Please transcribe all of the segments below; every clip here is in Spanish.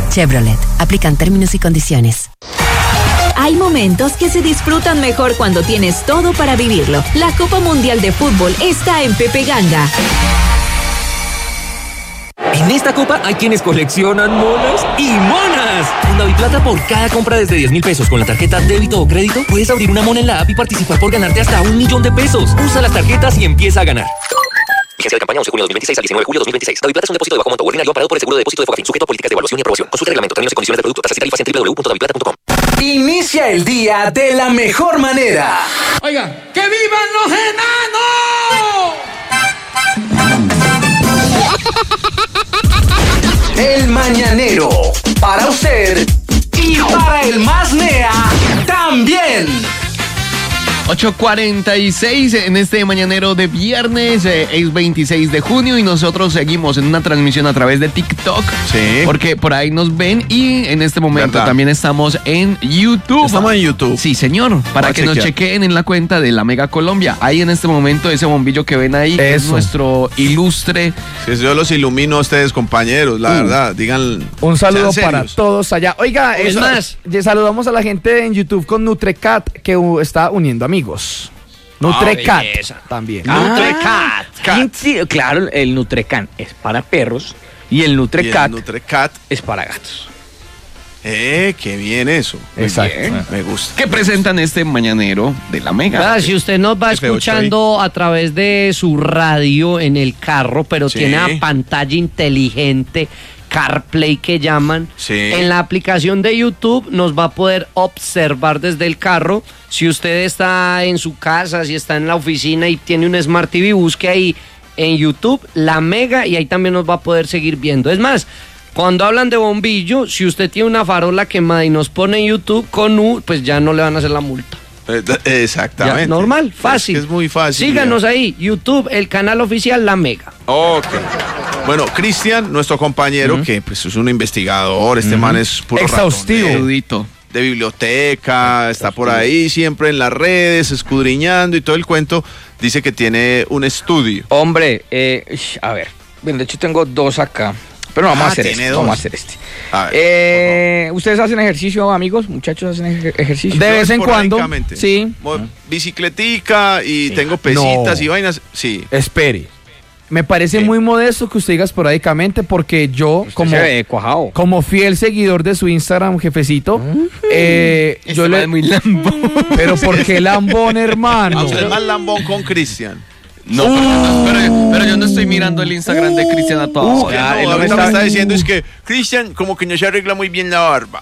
Chevrolet. Aplican términos y condiciones. Hay momentos que se disfrutan mejor cuando tienes todo para vivirlo. La Copa Mundial de Fútbol está en Pepe Ganga. En esta copa hay quienes coleccionan monas y monas. Con DaviPlata, por cada compra desde 10,000 pesos con la tarjeta débito o crédito, puedes abrir una mona en la app y participar por ganarte hasta 1.000.000 de pesos. Usa las tarjetas y empieza a ganar. Vigencia de campaña 11 de junio de 2026 al 19 de julio de 2026. DaviPlata es un depósito de bajo monto ordinario amparado por el seguro de depósito de Fogafín, sujeto a políticas de evaluación y aprobación. Consulte reglamento, términos y condiciones de producto, tasas y tarifas en www.daviplata.com. Inicia el día de la mejor manera. Oiga, ¡que vivan los enanos! El Mañanero, para usted y para el más nea también. 8:46 en este mañanero de viernes, es 26 de junio y nosotros seguimos en una transmisión a través de TikTok. Sí. Porque por ahí nos ven y en este momento también estamos en YouTube. Estamos en YouTube. Sí, señor, para que nos chequeen en la cuenta de la Mega Colombia. Ahí en este momento ese bombillo que ven ahí es nuestro ilustre. Si yo los ilumino a ustedes, compañeros, la verdad, digan. Un saludo para todos allá. Oiga, es más, saludamos a la gente en YouTube con Nutrecat que está uniendo amigos. Nutrecat también. Nutrecat. Claro, el Nutrecan es para perros y el Nutrecat es para gatos. Qué bien eso. Exacto. Bien, me gusta. ¿Qué presentan este mañanero de la Mega? Si usted nos va escuchando a través de su radio en el carro, pero tiene una pantalla inteligente, CarPlay que llaman, en la aplicación de YouTube nos va a poder observar desde el carro. Si usted está en su casa, si está en la oficina y tiene un Smart TV, busque ahí en YouTube La Mega y ahí también nos va a poder seguir viendo. Es más, cuando hablan de bombillo, si usted tiene una farola quemada y nos pone en YouTube con U, pues ya no le van a hacer la multa. Exactamente. Ya, normal, fácil. Es muy fácil. Síganos ahí, YouTube, el canal oficial La Mega. Ok. Bueno, Cristian, nuestro compañero, que pues es un investigador, este man es puro exhaustivo, erudito de biblioteca, está por ahí siempre en las redes, escudriñando y todo el cuento, dice que tiene un estudio. Hombre, a ver, bueno, de hecho tengo dos acá. Pero vamos a hacer este. Vamos a hacer este. A ver, ¿ustedes hacen ejercicio, amigos? Muchachos, ¿hacen ejercicio? De vez en cuando. Sí. Bicicletica y tengo pesitas y vainas. Sí. Espere. Me parece muy modesto que usted diga esporádicamente porque yo, como fiel seguidor de su Instagram, jefecito, yo le... muy lambón. Pero ¿por qué lambón, hermano? Usted es más lambón con Cristian. No, pero yo no estoy mirando el Instagram de Cristian a toda hora. Ahorita me está diciendo es que Cristian como que no se arregla muy bien la barba.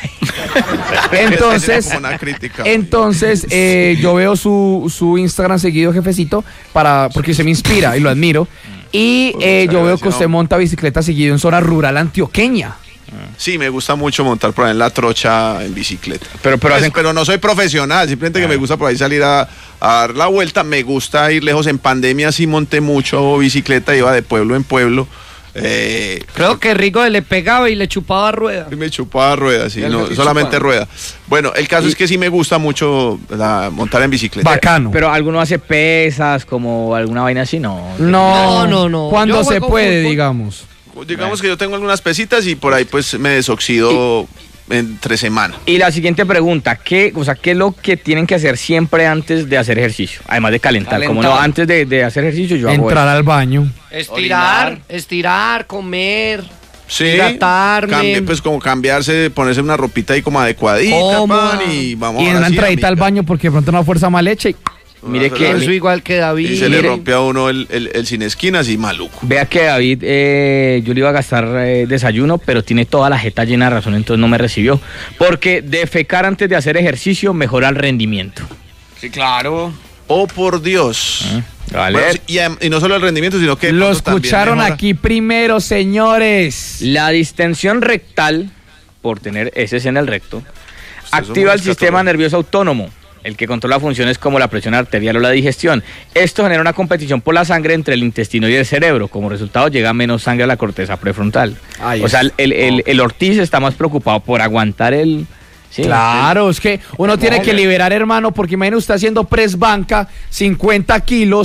Entonces yo veo su Instagram seguido, jefecito, porque se me inspira y lo admiro. Y yo veo que usted monta bicicleta seguido en zona rural antioqueña. Sí, me gusta mucho montar por ahí en la trocha en bicicleta. Pero no soy profesional, simplemente que me gusta por ahí salir a dar la vuelta. Me gusta ir lejos. En pandemia sí monté mucho bicicleta, iba de pueblo en pueblo. Creo que Rigo le pegaba y le chupaba rueda. Me chupaba rueda, sí, no, solamente rueda. Bueno, el caso es que sí me gusta mucho montar en bicicleta. Bacano. Pero alguno hace pesas, como alguna vaina así, no. No. Cuando se puede, digamos. Digamos que yo tengo algunas pesitas y por ahí pues me desoxido entre semana. Y la siguiente pregunta, ¿qué es lo que tienen que hacer siempre antes de hacer ejercicio? Además de calentar. Como no, antes de hacer ejercicio yo hago entrar al baño. Estirar, comer, hidratarme. Pues como cambiarse, ponerse una ropita ahí como adecuadita, y vamos y en una entradita al baño porque de pronto una fuerza mal hecha y... Mire que eso igual que David. Y se le rompe a uno el sin esquinas y maluco. Vea que David, yo le iba a gastar desayuno, pero tiene toda la jeta llena de razón, entonces no me recibió. Porque defecar antes de hacer ejercicio mejora el rendimiento. Sí, claro. Oh, por Dios. Vale. Bueno, y no solo el rendimiento, sino que... Lo escucharon aquí primero, señores. La distensión rectal, por tener heces en el recto, activa el sistema nervioso autónomo, el que controla funciones como la presión arterial o la digestión. Esto genera una competición por la sangre entre el intestino y el cerebro. Como resultado, llega menos sangre a la corteza prefrontal. El Ortiz está más preocupado por aguantar el... Sí, claro, es que uno tiene que liberar, hermano, porque imagínate usted haciendo press banca, 50 kilos,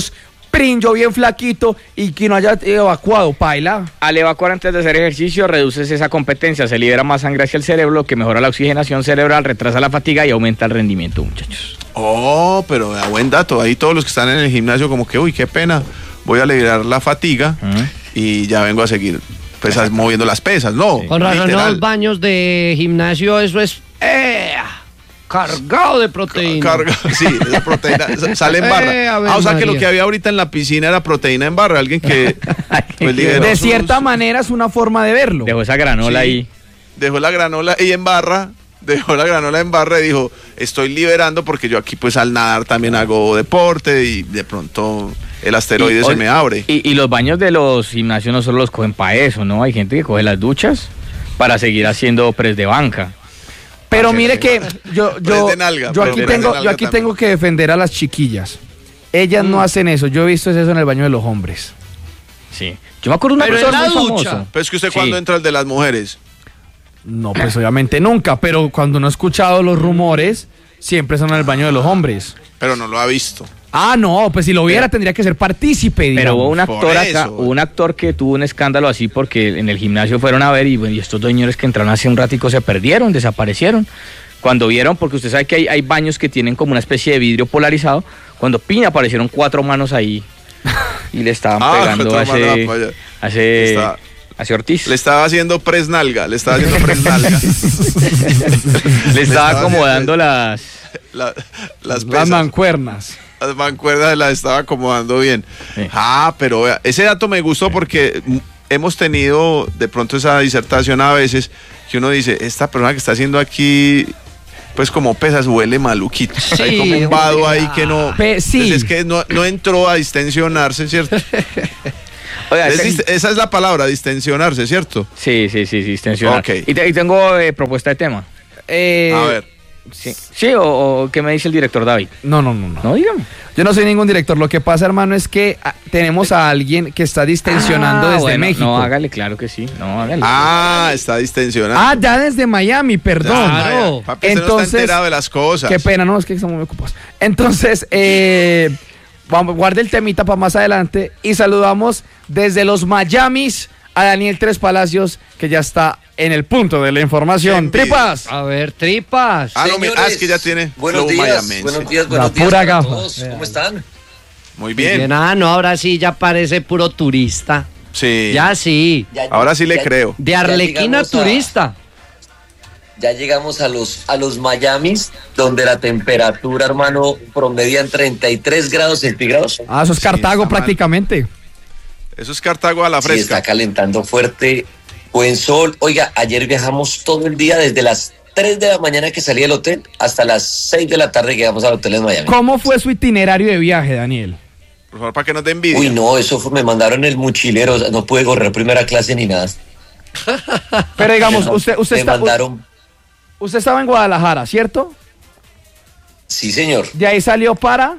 yo bien flaquito y que no haya evacuado, paila. Al evacuar antes de hacer ejercicio, reduces esa competencia, se libera más sangre hacia el cerebro, lo que mejora la oxigenación cerebral, retrasa la fatiga y aumenta el rendimiento, muchachos. Oh, pero buen dato. Ahí todos los que están en el gimnasio como que, uy, qué pena, voy a liberar la fatiga y ya vengo a seguir moviendo las pesas, ¿no? Sí. Con razón, los baños de gimnasio, eso es... cargado de proteína. Sí, esa proteína sale en barra. O sea que lo que había ahorita en la piscina era proteína en barra. Alguien que pues, de cierta manera es una forma de verlo. Dejó esa granola ahí. Dejó la granola ahí en barra. Dejó la granola en barra y dijo, estoy liberando porque yo aquí pues al nadar también hago deporte y de pronto el asteroide se me abre. Y los baños de los gimnasios no solo los cogen para eso, ¿no? Hay gente que coge las duchas para seguir haciendo press de banca. Pero mire que yo aquí tengo que defender a las chiquillas. Ellas no hacen eso. Yo he visto eso en el baño de los hombres. Sí. Yo me acuerdo de una persona muy famosa. Pero es que usted cuando entra el de las mujeres. No, pues obviamente nunca. Pero cuando no ha escuchado los rumores, siempre son en el baño de los hombres. Pero no lo ha visto. Ah, no, pues si lo viera tendría que ser partícipe, digamos. Pero hubo un actor acá, un actor que tuvo un escándalo así porque en el gimnasio fueron a ver y estos dos señores que entraron hace un ratico se perdieron, desaparecieron. Cuando vieron, porque usted sabe que hay baños que tienen como una especie de vidrio polarizado, cuando aparecieron 4 manos ahí y le estaban pegando hacia Ortiz. Le estaba haciendo press nalga, Le estaba acomodando las mancuernas. Las mancuernas las estaba acomodando bien. Sí. Pero vea, ese dato me gustó porque hemos tenido de pronto esa disertación a veces que uno dice, esta persona que está haciendo aquí, pues como pesas, huele maluquito. Sí, hay como un vado ahí que no... sí. Es que no entró a distensionarse, ¿cierto? Oiga, esa es la palabra, distensionarse, ¿cierto? Sí, distensionar. Okay. Y tengo propuesta de tema. A ver. Sí, o ¿qué me dice el director David? No, dígame. Yo no soy ningún director. Lo que pasa, hermano, es que tenemos a alguien que está distensionando desde México. No, hágale, claro que sí. No, hágale. Está distensionando. Ya desde Miami, perdón. Claro. Papi, entonces, no está enterado de las cosas. Qué pena, no, es que estamos muy ocupados. Entonces, guarde el temita para más adelante y saludamos desde los Miamis a Daniel Tres Palacios, que ya está en el punto de la información. ¡Tripas! A ver, Tripas. Es que ya tiene buenos días para todos. ¿Cómo están? Muy bien. Ahora sí ya parece puro turista. Sí. Ya sí. Ahora sí le creo. De Arlequina turista. Ya llegamos a los Miamis, donde la temperatura, hermano, promedia en 33 grados centígrados. Eso es Cartago prácticamente. Eso es Cartago a la fresca. Sí, está calentando fuerte, buen sol. Oiga, ayer viajamos todo el día desde las 3 de la mañana que salí del hotel hasta las 6 de la tarde que llegamos al hotel en Miami. ¿Cómo fue su itinerario de viaje, Daniel? Por favor, para que no te envidie. Uy, no, me mandaron el mochilero, no pude correr primera clase ni nada. Pero digamos, usted estaba en Guadalajara, ¿cierto? Sí, señor. ¿De ahí salió para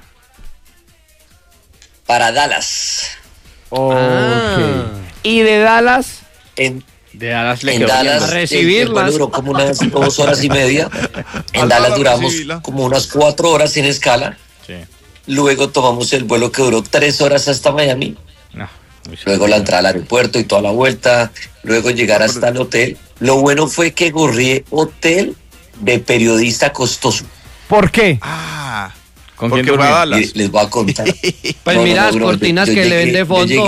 Dallas. Okay. ¿Y de Dallas? De Dallas en Dallas, a recibirlas. Duró como unas 2 horas y media. En Dallas duramos como unas 4 horas sin escala. Sí. Luego tomamos el vuelo que duró 3 horas hasta Miami. Luego la entrada al aeropuerto y toda la vuelta. Luego llegar hasta el hotel. Lo bueno fue que gorrié hotel de periodista costoso. ¿Por qué? ¿Con quién durmió? Les voy a contar. Pues mira las cortinas que le ven de fondo.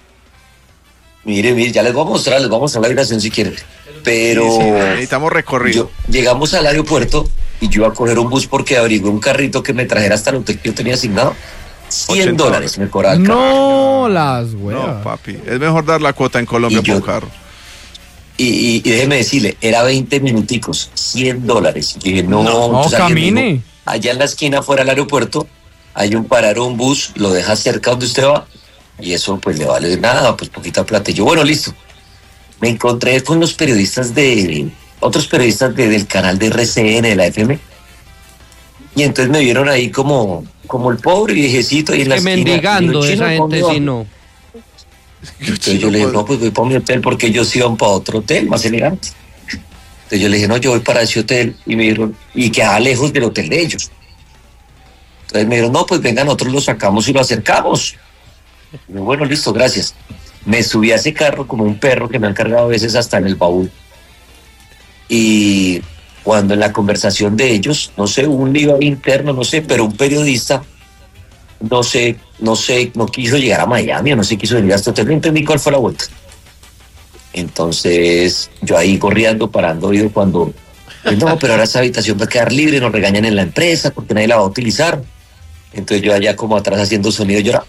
Mire, ya les voy a mostrar la habitación si quieren. Pero necesitamos recorrido. Llegamos al aeropuerto y yo iba a coger un bus porque averigué un carrito que me trajera hasta el hotel que yo tenía asignado. $100 me cobraba el carro. No, las huevas. No, papi, es mejor dar la cuota en Colombia por un carro. Y déjeme decirle, era 20 minuticos, $100. Y dije, no camine. Allá en la esquina fuera del aeropuerto hay un bus, lo deja cerca donde usted va y eso pues le vale nada, pues poquita plata. Y yo, bueno, listo. Me encontré con otros periodistas del canal de RCN, de la FM, y entonces me vieron ahí como el pobre viejecito ahí en la esquina. Mendigando esa gente, si no. Entonces yo le dije, no, pues voy para mi hotel porque ellos iban para otro hotel más elegante. Entonces yo le dije, no, yo voy para ese hotel. Y me dijeron, y quedaba lejos del hotel de ellos. Entonces me dijeron, no, pues venga, nosotros lo sacamos y lo acercamos. Y yo, bueno, listo, gracias. Me subí a ese carro como un perro que me han cargado a veces hasta en el baúl. Y cuando en la conversación de ellos, no sé, un lío interno, no sé, pero un periodista, no quiso llegar a Miami, o no sé, quiso venir hasta hotel, no entendí cuál fue la vuelta. Entonces, yo ahí corriendo, parando oído cuando, pues no, pero ahora esa habitación va a quedar libre, nos regañan en la empresa porque nadie la va a utilizar. Entonces yo allá como atrás haciendo sonido, lloraba.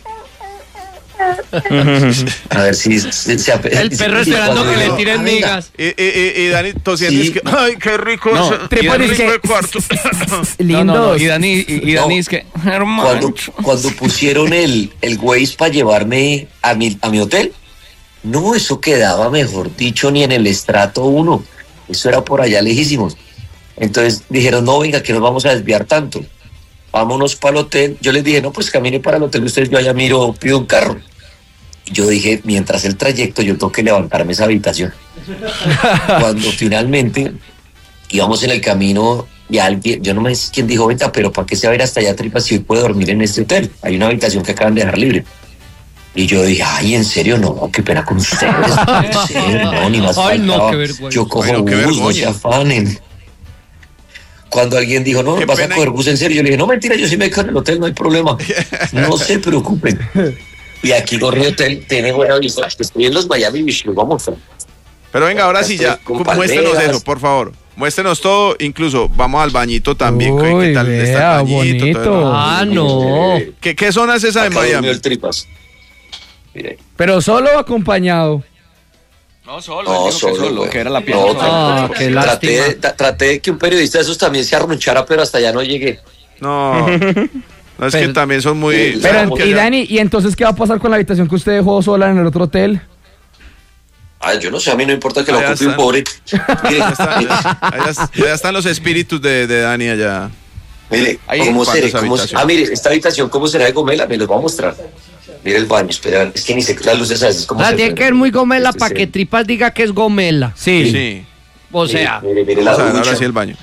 A ver si el perro esperando que le tiren migas. Y Dani tosiendo es que ay, qué rico, qué rico el cuarto. Lindo. Y Dani es que hermano. Cuando pusieron el Waze para llevarme a mi hotel, no, eso quedaba, mejor dicho, ni en el estrato 1. Eso era por allá lejísimos. Entonces dijeron, no, venga, que nos vamos a desviar tanto. Vámonos para el hotel. Yo les dije, no, pues camine para el hotel, ustedes, yo allá pido un carro. Y yo dije, mientras el trayecto, yo tengo que levantarme esa habitación. Cuando finalmente íbamos en el camino, y alguien, yo no me sé quién dijo, venta, pero ¿para qué se va a ir hasta allá, Tripas, si hoy puede dormir en este hotel? Hay una habitación que acaban de dejar libre. Y yo dije, ay, ¿en serio? No, qué pena con ustedes. En serio, no, ni más ay, faltaba. No, yo cojo bus, no se afanen. Cuando alguien dijo, no, vas a coger bus en serio, yo le dije, no, mentira, yo sí me quedo en el hotel, no hay problema. No se preocupen. Y aquí Correo Hotel tiene buena vista. Estoy en los Miami Beach, los vamos a... Pero venga, ahora sí ya, muéstrenos eso, por favor. Muéstrenos todo, incluso vamos al bañito también. Uy, ¿qué tal está el bañito? Bonito. No. ¿Qué zona es esa de Miami? El Tripas. ¿Pero solo o acompañado? No, solo, que era la pieza. Qué lástima. Traté de que un periodista de esos también se arrunchara, pero hasta allá no llegué. No, es que también son muy... Pero, y Dani, ¿y entonces qué va a pasar con la habitación que usted dejó sola en el otro hotel? Ay, yo no sé, a mí no importa que lo ocupe un pobre. Mire, allá están los espíritus de Dani allá. Mire, ¿cómo será? Mire, esta habitación, ¿cómo será de Gomela? Me los va a mostrar. Mira el baño, espera, es que ni se las luces a veces como tiene que ser muy Gomela para que Tripas diga que es Gomela. Sí. O sea, mire la ducha. Ahora sí el baño.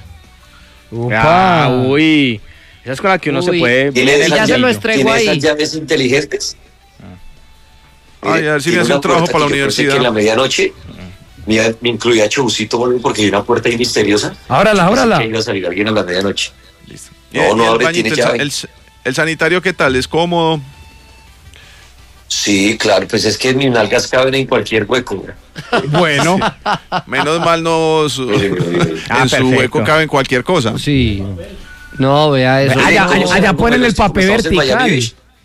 Uy. Esa es con la que uno se puede... Ya se lo estrego ahí. ¿Tiene esas llaves inteligentes? Ay, a ver si me hace un trabajo para la universidad. Que en la medianoche me incluía chaucito porque hay una puerta ahí misteriosa. Ábrala. Que iba a salir alguien a la medianoche. Listo. No abre, tiene llave. El sanitario, ¿qué tal? ¿Es cómodo? Sí, claro, pues es que mis nalgas caben en cualquier hueco. Bueno, menos mal en su hueco cabe en cualquier cosa. Sí. No, vea eso. Allá ponen el papel vertical.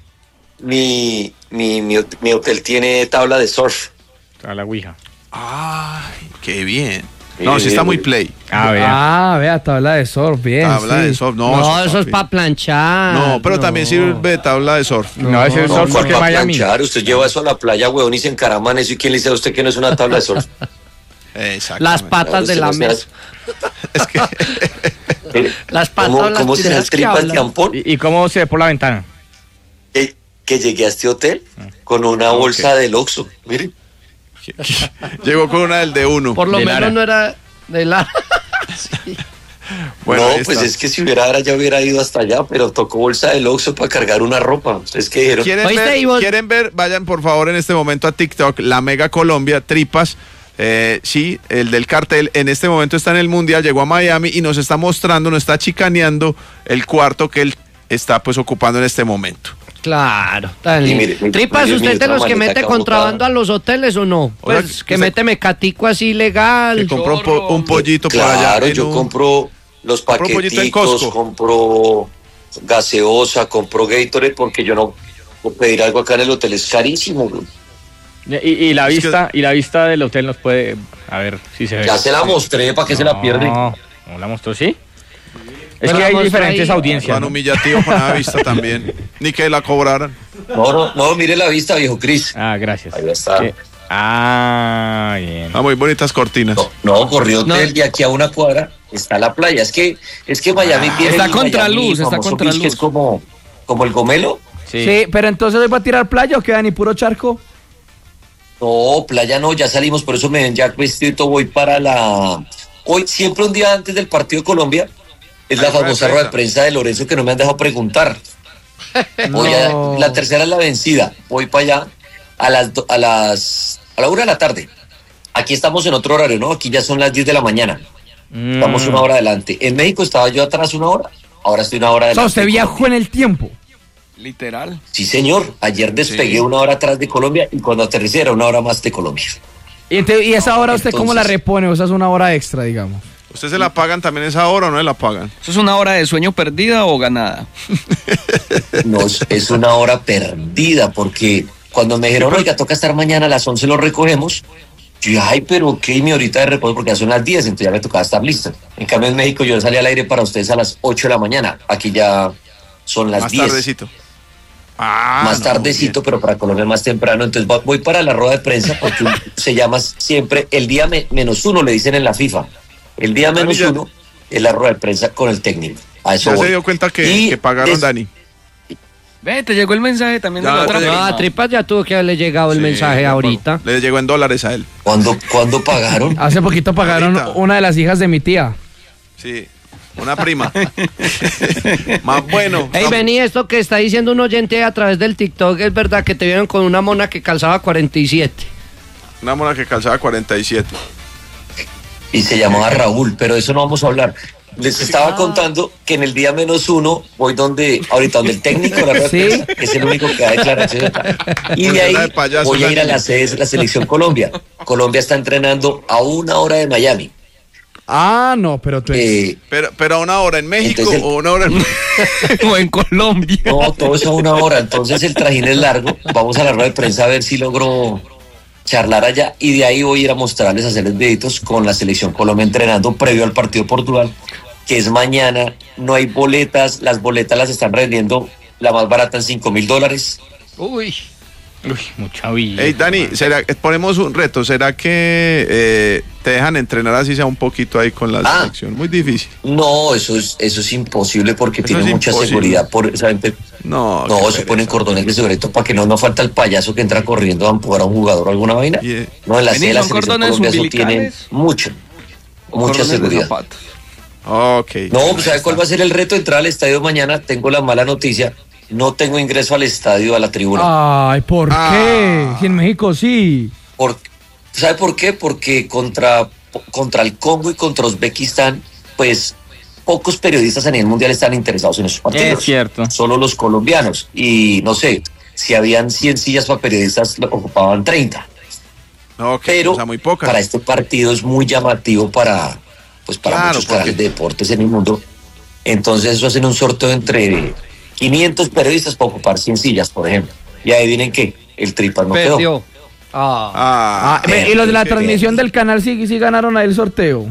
Mi hotel tiene tabla de surf. A la ouija. Ay, qué bien. No, sí está muy play. Vea, tabla de surf, bien. Tabla de surf, no, eso es para planchar. No, pero también sirve de tabla de surf. No, ese es surf porque Miami. Planchar, usted lleva eso a la playa, weón, y se encaraman eso. ¿Y quién le dice a usted que no es una tabla de surf? Las patas de la mesa. Es que... Las patas. ¿Cómo será el Tripas de Ampón? ¿Y cómo se ve por la ventana? Que llegué a este hotel con una bolsa del Oxxo, mire. Llegó con una del D1. Por lo menos no era de Lara. Sí. Bueno, no, pues es que si ya hubiera ido hasta allá, pero tocó bolsa del Oxxo para cargar una ropa. Ustedes que dijeron. ¿Quieren ver? Vayan por favor en este momento a TikTok, la Mega Colombia, Tripas. Sí, el del cartel en este momento está en el Mundial, llegó a Miami y nos está mostrando, nos está chicaneando el cuarto que él está pues ocupando en este momento. Claro. Tripas, ¿usted de los que mete contrabando a los hoteles o no? Pues que mete mecatico así legal. Que compró un pollito por allá. Claro, yo compro los paquetitos, compro gaseosa, compro Gatorade porque yo no puedo pedir algo acá en el hotel, es carísimo. Y la vista del hotel nos puede, a ver si se ve. Ya se la mostré, ¿para qué se la pierde? No la mostró, ¿sí? Es que hay diferentes audiencias. Van humillativo con la vista también. Ni que la cobraran. No, mire la vista, viejo Cris. Gracias. Ahí está. Bien. Muy bonitas cortinas. No, Correo Hotel, y aquí a una cuadra está la playa. Es que Miami tiene. Está contra luz, que es como el Gomelo. Sí, pero entonces ¿hoy va a tirar playa o queda ni puro charco? No, playa no, ya salimos, por eso me ven ya vestido, voy para hoy, siempre un día antes del partido de Colombia, es la famosa rueda de prensa de Lorenzo que no me han dejado preguntar. La tercera es la vencida. Voy para allá a la 1 de la tarde. Aquí estamos en otro horario, ¿no? Aquí ya son las 10 de la mañana. Estamos una hora adelante. En México estaba yo atrás una hora. Ahora estoy una hora adelante. O sea, usted viajó en el tiempo. Literal. Sí, señor. Ayer despegué una hora atrás de Colombia y cuando aterricé era una hora más de Colombia. ¿Y esa hora usted cómo la repone? O sea, es una hora extra, digamos. ¿Usted se la pagan también esa hora o no se la pagan? ¿Eso es una hora de sueño perdida o ganada? No, es una hora perdida porque cuando me dijeron, oiga, toca estar mañana a las 11 lo recogemos, yo dije, ay, pero qué mi horita de reposo porque ya son las 10, entonces ya me tocaba estar listo. En cambio en México yo salí al aire para ustedes a las 8 de la mañana, aquí ya son las 10. Más tardecito. Más tardecito, pero para Colombia más temprano, entonces voy para la rueda de prensa porque se llama siempre el día -1, le dicen en la FIFA. El día -1 es la rueda de prensa con el técnico. A eso se dio cuenta que pagaron, Dani. Ve, te llegó el mensaje también de la otra. No, a Tripas ya tuvo que haberle llegado el mensaje ahorita. Le llegó en dólares a él. ¿Cuándo pagaron? Hace poquito pagaron una de las hijas de mi tía. Sí, una prima. Más bueno. Ey, vení, esto que está diciendo un oyente a través del TikTok, es verdad que te vieron con una mona que calzaba 47. Una mona que calzaba 47. Y se llamaba Raúl, pero de eso no vamos a hablar. Les estaba contando que en el día -1 voy donde el técnico de la red, ¿sí? Que es el único que da declaraciones. Y de ahí voy a ir a la sede de la Selección Colombia. Colombia está entrenando a 1 hora de Miami. Ah, no, pero tú pero a 1 hora en México o 1 hora o en Colombia. No, todo es a 1 hora, entonces el trajín es largo. Vamos a la rueda de prensa a ver si logro charlar allá y de ahí voy a ir a mostrarles, hacerles videitos con la Selección Colombia entrenando previo al partido de Portugal, que es mañana. No hay boletas, las boletas las están vendiendo la más barata en $5,000. Uy, mucha vida. Hey, Dani, ponemos un reto, ¿será que te dejan entrenar así sea un poquito ahí con la selección? Muy difícil. No, eso es imposible porque tiene mucha seguridad. No, se ponen cordones de seguridad para que no falta el payaso que entra corriendo a empujar a un jugador o alguna vaina. No, en la selección Colombia eso tiene mucha seguridad. Okay. No, pues ¿sabe cuál va a ser el reto? Entrar al estadio mañana. Tengo la mala noticia. No tengo ingreso al estadio, a la tribuna. Ay, ¿por qué? Si en México sí. ¿Sabe por qué? Porque contra el Congo y contra Uzbekistán, pues pocos periodistas a nivel mundial están interesados en esos partidos. Es cierto. Solo los colombianos. Y no sé, si habían 100 sillas para periodistas, ocupaban 30. Pero muy pocas. Para este partido es muy llamativo para muchos canales de deportes en el mundo. Entonces eso hacen un sorteo entre 500 periodistas para ocupar 100 sillas, por ejemplo. Y adivinen qué, el Tripas no quedó. Y los de la transmisión del canal sí ganaron ahí el sorteo.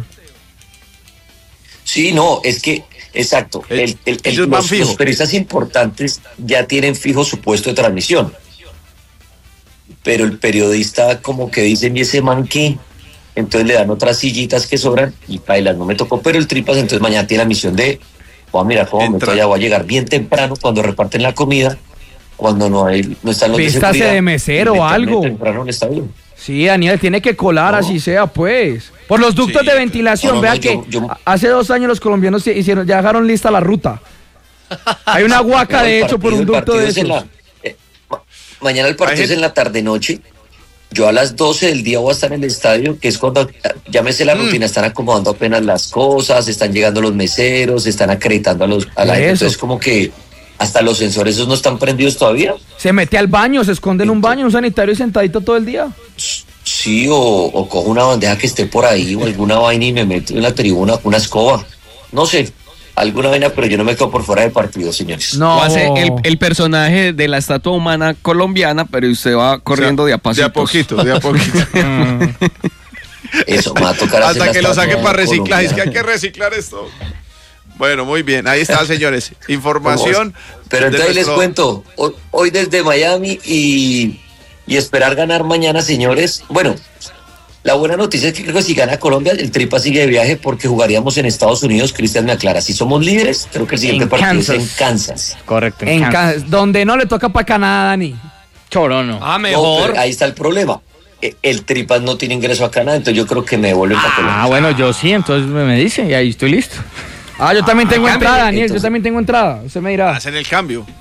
Sí, no, es que, exacto, los periodistas importantes ya tienen fijo su puesto de transmisión. Pero el periodista como que dicen, ¿y ese man qué? Entonces le dan otras sillitas que sobran y bailas, no me tocó, pero el Tripas entonces mañana tiene la misión de, voy a mirar cómo ya voy a llegar bien temprano cuando reparten la comida, cuando no están los de seguridad. Vístase de mesero o algo. Temprano en el estadio. Sí, Daniel, tiene que colar, así sea, pues. Por los ductos de ventilación, vea que hace 2 años los colombianos ya dejaron lista la ruta. Hay una huaca, de hecho, por un ducto de esos. Mañana el partido es en la tarde-noche. Yo a las 12 del día voy a estar en el estadio, que es cuando, llámese la rutina, están acomodando apenas las cosas, están llegando los meseros, están acreditando a la gente. Entonces como que hasta los sensores esos no están prendidos todavía. Se mete al baño, se esconde en un baño, un sanitario sentadito todo el día. Sí, o cojo una bandeja que esté por ahí o alguna vaina y me meto en la tribuna con una escoba. No sé, alguna vaina, pero yo no me quedo por fuera del partido, señores. No, hace el personaje de la estatua humana colombiana, pero usted va corriendo de a poquito. De a poquito. Eso, me va a tocar hacer hasta que lo saque para reciclar. Es que hay que reciclar esto. Bueno, muy bien. Ahí está, señores. Información. Pero entonces les cuento, hoy desde Miami y esperar ganar mañana, señores. Bueno, la buena noticia es que creo que si gana Colombia, el Tripa sigue de viaje porque jugaríamos en Estados Unidos. Cristian me aclara, si somos líderes, creo que el siguiente partido es en Kansas. Correcto, en Kansas. Donde no le toca para Canadá, Dani. Chorono. Mejor. No, ahí está el problema. El Tripas no tiene ingreso a Canadá, entonces yo creo que me devuelven para Colombia. Bueno, yo sí, entonces me dice y ahí estoy listo. Yo también tengo entrada, Daniel, yo también tengo entrada. Usted me dirá. Hacen el cambio.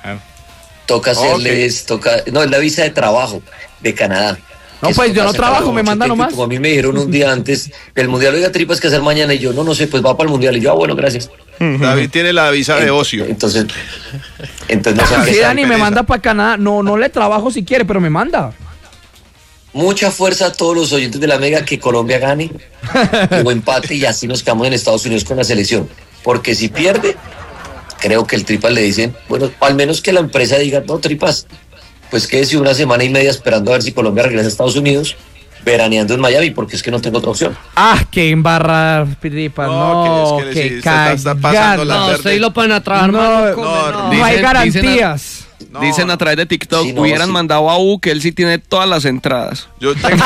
Toca hacerles, no, es la visa de trabajo de Canadá. No, pues yo no trabajo, me manda nomás. Como a mí me dijeron un día antes del mundial, oiga, Tripas, ¿qué hacer mañana? Y yo, no sé, pues va para el mundial. Y yo, bueno, gracias. David tiene la visa de ocio. Entonces no sé. Sí, Dani, me manda para Canadá. No le trabajo si quiere, pero me manda. Mucha fuerza a todos los oyentes de la Mega, que Colombia gane o empate y así nos quedamos en Estados Unidos con la selección. Porque si pierde, creo que el Tripas le dicen, bueno, al menos que la empresa diga, no, Tripas, pues quédese una semana y media esperando a ver si Colombia regresa a Estados Unidos, veraneando en Miami, porque es que no tengo otra opción. Qué embarrar, Tripas, qué cagada. No, ustedes lo pueden a trabajar más. No hay garantías. Dicen a través de TikTok, hubieran mandado a U, que él sí tiene todas las entradas. Yo tengo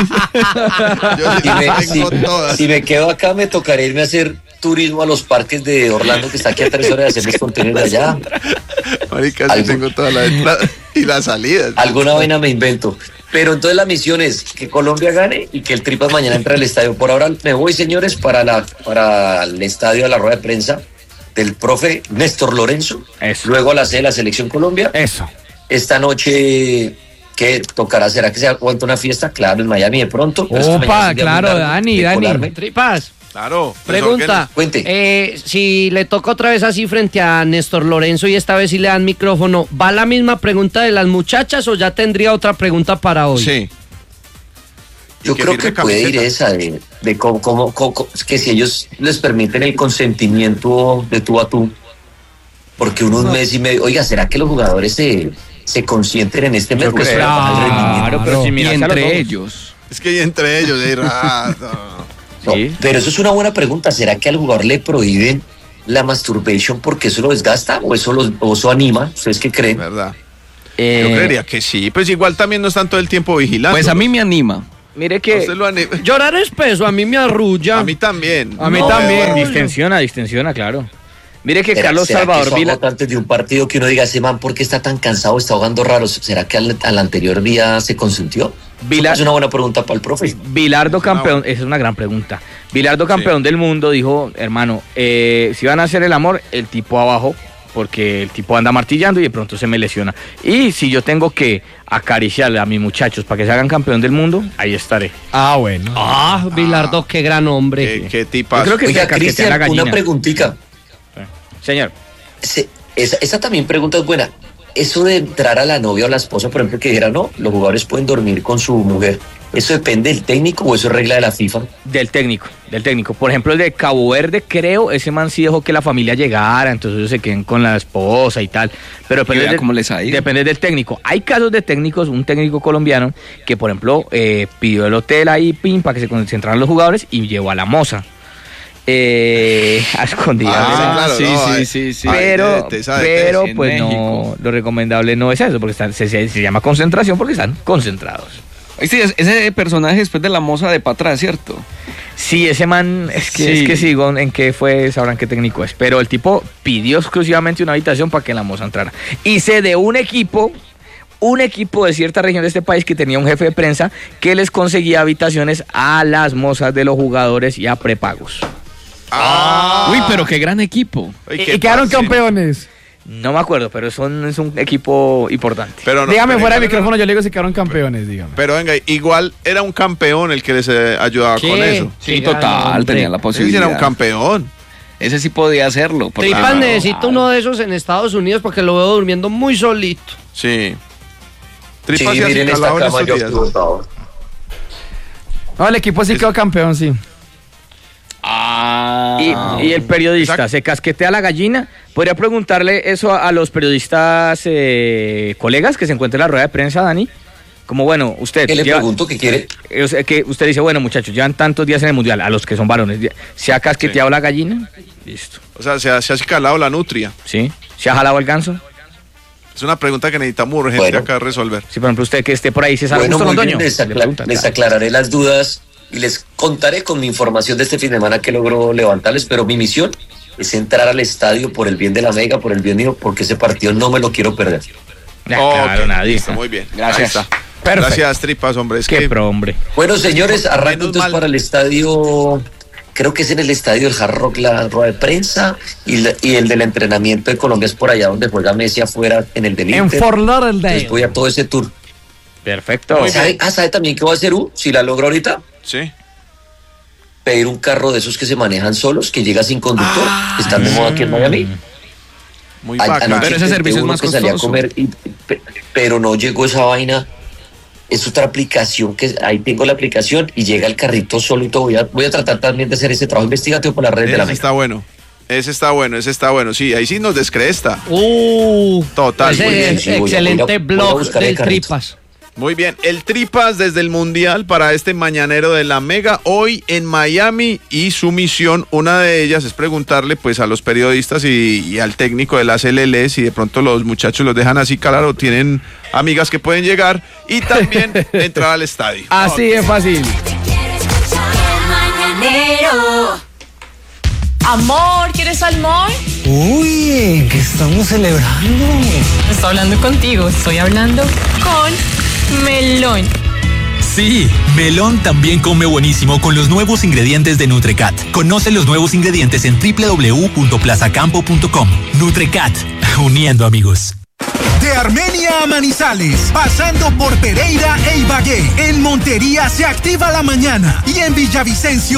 todas. Si me quedo acá, me tocará irme a hacer turismo a los parques de Orlando, que está aquí a 3 horas, de hacer mis contenidos de allá. Marica, sí tengo todas las entradas y las salidas. Alguna vaina me invento. Pero entonces la misión es que Colombia gane y que el Tripas mañana entre al estadio. Por ahora me voy, señores, para el estadio, a la rueda de prensa del profe Néstor Lorenzo. Eso. Luego a la sede de la Selección Colombia. Eso. Esta noche, ¿qué tocará? ¿Será que se aguanta una fiesta? Claro, en Miami de pronto. Opa, claro, Dani. Tripas. Claro. Pregunta. Cuente. Si le toca otra vez así frente a Néstor Lorenzo y esta vez sí le dan micrófono, ¿va la misma pregunta de las muchachas o ya tendría otra pregunta para hoy? Sí. Yo creo que puede ir esa de cómo, que si ellos les permiten el consentimiento de tú a tú, porque un mes y medio, oiga, ¿será que los jugadores se consienten en este mes? Claro, pero si miras entre ellos. Es que entre ellos, No, pero eso es una buena pregunta. ¿Será que al jugador le prohíben la masturbation porque eso lo desgasta o eso anima? ¿Ustedes qué creen? ¿Verdad? Yo creería que sí. Pues igual también no están todo el tiempo vigilando. Pues a mí me anima. Mire que llorar es peso, a mí me arrulla. A mí también. A mí también. Distensiona, claro. Mire que Carlos ¿será Salvador Vila, antes de un partido que uno diga, ese man, ¿por qué está tan cansado? Está ahogando raro. ¿Será que al anterior día se consintió? Es una buena pregunta para el profe. Bilardo campeón, esa es una gran pregunta. Bilardo campeón del mundo dijo, hermano, si van a hacer el amor, el tipo abajo, porque el tipo anda martillando y de pronto se me lesiona. Y si yo tengo que acariciarle a mis muchachos para que se hagan campeón del mundo, ahí estaré. Bueno. Bilardo, qué gran hombre. Qué tipazo. Yo creo que Cristian, una preguntita. Señor. Esa también pregunta es buena. Eso de entrar a la novia o la esposa, por ejemplo, que dijera, no, los jugadores pueden dormir con su mujer, ¿eso depende del técnico o eso es regla de la FIFA? Del técnico. Por ejemplo, el de Cabo Verde, creo, ese man sí dejó que la familia llegara, entonces ellos se queden con la esposa y tal. Pero depende del técnico. Hay casos de técnicos, un técnico colombiano, que por ejemplo pidió el hotel ahí, para que se concentraran los jugadores y llevó a la moza. A escondidas. Sí. Pero pues no, lo recomendable no es eso, porque se llama concentración porque están concentrados. Sí, ese personaje después de la moza de para atrás, ¿cierto? Sí, ese man, es que sigo en qué fue, sabrán qué técnico es, pero el tipo pidió exclusivamente una habitación para que la moza entrara. Y sé de un equipo de cierta región de este país que tenía un jefe de prensa que les conseguía habitaciones a las mozas de los jugadores y a prepagos. Uy, pero qué gran equipo. ¿Y quedaron campeones? No me acuerdo, pero es un equipo importante. Dígame fuera del micrófono, yo le digo si quedaron campeones, dígame. Pero venga, igual era un campeón el que les ayudaba con eso. Sí, total, tenía la posibilidad. Ese era un campeón. Ese sí podía hacerlo. Tripas necesita uno de esos en Estados Unidos porque lo veo durmiendo muy solito. Sí. Tripas y miren esta cama yo explotado. No, el equipo sí quedó campeón, sí. Y el periodista se casquetea la gallina. ¿Podría preguntarle eso a los periodistas colegas que se encuentran en la rueda de prensa, Dani? Como bueno, usted... ¿Qué le pregunto? ¿Qué quiere? Que usted dice, bueno, muchachos, llevan tantos días en el Mundial, a los que son varones, ¿se ha casqueteado la gallina? Listo. O sea, se ha calado la nutria. Sí. ¿Se ha jalado el ganso? Es una pregunta que necesitamos urgente acá resolver. Sí, por ejemplo, usted que esté por ahí, César Augusto Londoño. Les aclararé las dudas y les contaré con mi información de este fin de semana que logro levantarles, pero mi misión es entrar al estadio por el bien de la Mega, por el bien mío, porque ese partido no me lo quiero perder. Claro, nadie. Listo, muy bien. Gracias. Gracias, Tripas, hombre. Qué pro, hombre. Bueno, señores, arranco entonces para el estadio creo que es en el estadio del Hard Rock la rueda de prensa, y el del entrenamiento de Colombia es por allá donde juega Messi afuera, en el del Inter. En Fort Lauderdale. Entonces voy a todo ese tour. Perfecto. ¿Sabe también qué voy a hacer, si la logro ahorita? Sí. Pedir un carro de esos que se manejan solos, que llega sin conductor, que están de moda aquí en Miami. Muy bacano. Pero ese servicio es más costoso. Salía a comer pero no llegó esa vaina. Es otra aplicación que ahí tengo la aplicación y llega el carrito solo y todo. Voy a tratar también de hacer ese trabajo investigativo por la red de la Mega. Ese está bueno. Sí, ahí sí nos descresta. Total. Ese excelente blog del Tripas. Muy bien, el Tripas desde el Mundial para este mañanero de la Mega, hoy en Miami, y su misión, una de ellas es preguntarle pues a los periodistas y al técnico de la CLL si de pronto los muchachos los dejan así, claro, tienen amigas que pueden llegar, y también entrar al estadio. Así es fácil. Amor, ¿quieres salmón? Uy, ¿qué estamos celebrando? No estoy hablando contigo, estoy hablando con Melón. Sí, Melón también come buenísimo con los nuevos ingredientes de Nutrecat. Conoce los nuevos ingredientes en www.plazacampo.com. Nutrecat, uniendo amigos. De Armenia a Manizales, pasando por Pereira e Ibagué, en Montería se activa la mañana y en Villavicencio